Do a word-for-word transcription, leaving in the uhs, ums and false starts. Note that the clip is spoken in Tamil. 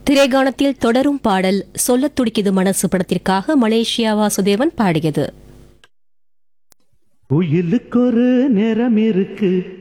திரைகாணத்தில் தொடரும் பாடல் சொல்லத் துடிக்குது மனசு படத்திற்காக மலேசியா வாசுதேவன் பாடியது. குயிலுக்கு ஒரு நிறம் இருக்கு,